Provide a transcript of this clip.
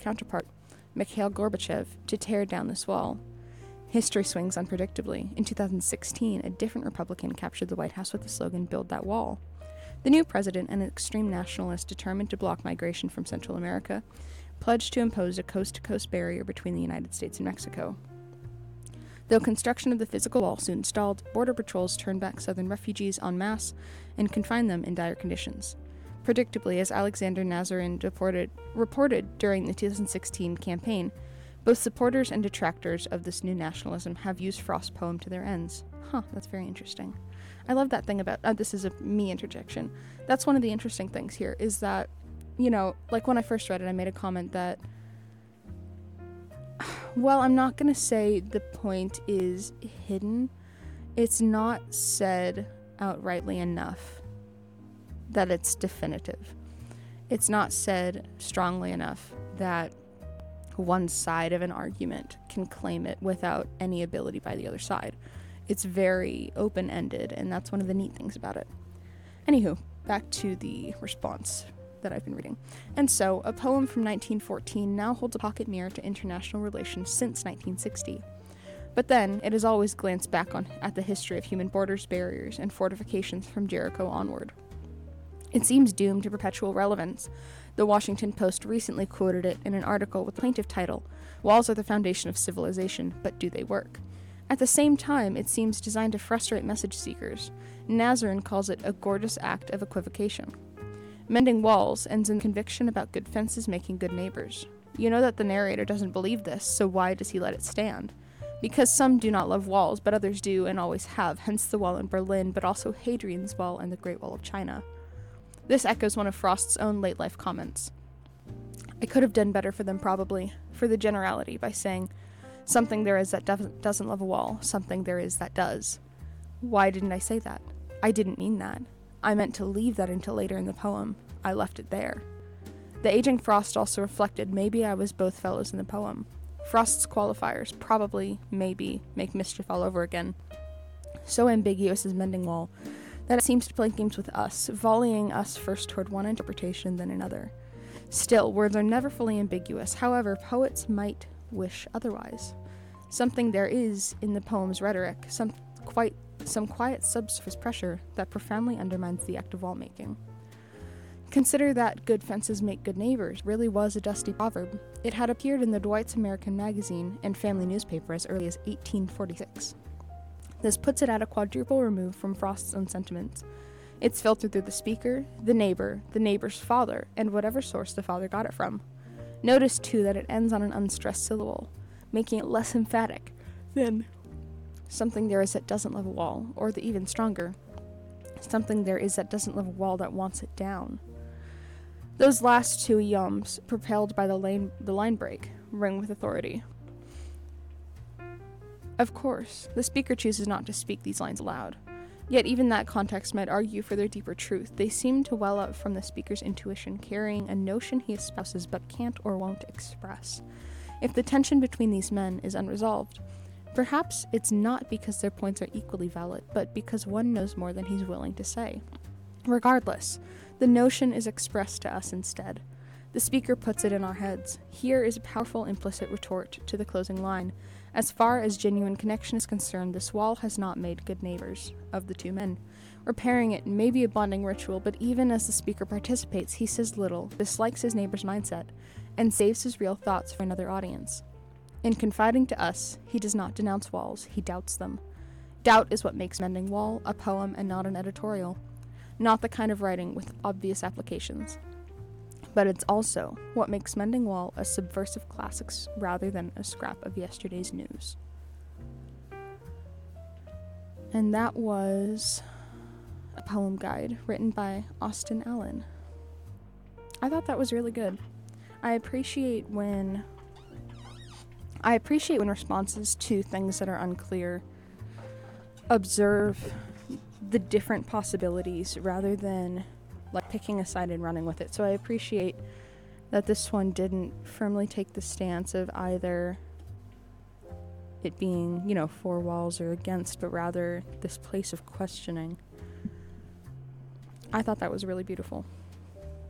counterpart, Mikhail Gorbachev, to tear down this wall. History swings unpredictably. In 2016, a different Republican captured the White House with the slogan, "Build that wall." The new president, an extreme nationalist determined to block migration from Central America, pledged to impose a coast-to-coast barrier between the United States and Mexico. Though construction of the physical wall soon stalled, border patrols turned back southern refugees en masse and confined them in dire conditions. Predictably, as Alexander Nazarin reported during the 2016 campaign, both supporters and detractors of this new nationalism have used Frost's poem to their ends. That's very interesting. I love that thing about, this is a me interjection. That's one of the interesting things here, is that, like when I first read it, I made a comment that, well, I'm not going to say the point is hidden. It's not said outrightly enough that it's definitive. It's not said strongly enough that one side of an argument can claim it without any ability by the other side. It's very open-ended, and that's one of the neat things about it. Anywho, back to the response that I've been reading. And so, a poem from 1914 now holds a pocket mirror to international relations since 1960. But then, it has always glanced back at the history of human borders, barriers, and fortifications from Jericho onward. It seems doomed to perpetual relevance. The Washington Post recently quoted it in an article with the plaintive title, "Walls are the foundation of civilization, but do they work?" At the same time, it seems designed to frustrate message seekers. Nazarin calls it a gorgeous act of equivocation. Mending walls ends in conviction about good fences making good neighbors. You know that the narrator doesn't believe this, so why does he let it stand? Because some do not love walls, but others do and always have, hence the wall in Berlin, but also Hadrian's Wall and the Great Wall of China. This echoes one of Frost's own late-life comments. I could have done better for them probably, for the generality, by saying, something there is that doesn't love a wall, something there is that does. Why didn't I say that? I didn't mean that. I meant to leave that until later in the poem. I left it there. The aging Frost also reflected maybe I was both fellows in the poem. Frost's qualifiers, probably, maybe, make mischief all over again. So ambiguous is Mending Wall that it seems to play games with us, volleying us first toward one interpretation then another. Still, words are never fully ambiguous. However, poets might wish otherwise. Something there is in the poem's rhetoric, some quiet subsurface pressure that profoundly undermines the act of wall making. Consider that good fences make good neighbors really was a dusty proverb. It had appeared in the Dwight's American Magazine and family newspaper as early as 1846. This puts it at a quadruple remove from Frost's own sentiments. It's filtered through the speaker, the neighbor's father, and whatever source the father got it from. Notice, too, that it ends on an unstressed syllable, making it less emphatic than something there is that doesn't love a wall, or the even stronger, something there is that doesn't love a wall that wants it down. Those last two yums, propelled by the line break, ring with authority. Of course, the speaker chooses not to speak these lines aloud. Yet even that context might argue for their deeper truth. They seem to well up from the speaker's intuition, carrying a notion he espouses but can't or won't express. If the tension between these men is unresolved, perhaps it's not because their points are equally valid, but because one knows more than he's willing to say. Regardless, the notion is expressed to us instead. The speaker puts it in our heads. Here is a powerful implicit retort to the closing line. As far as genuine connection is concerned, this wall has not made good neighbors of the two men. Repairing it may be a bonding ritual, but even as the speaker participates, he says little, dislikes his neighbor's mindset, and saves his real thoughts for another audience. In confiding to us, he does not denounce walls, he doubts them. Doubt is what makes Mending Wall a poem and not an editorial, not the kind of writing with obvious applications. But it's also what makes Mending Wall a subversive classics rather than a scrap of yesterday's news. And that was a poem guide written by Austin Allen. I thought that was really good. I appreciate when responses to things that are unclear observe the different possibilities rather than picking a side and running with it. So I appreciate that this one didn't firmly take the stance of either it being, for walls or against, but rather this place of questioning. I thought that was really beautiful.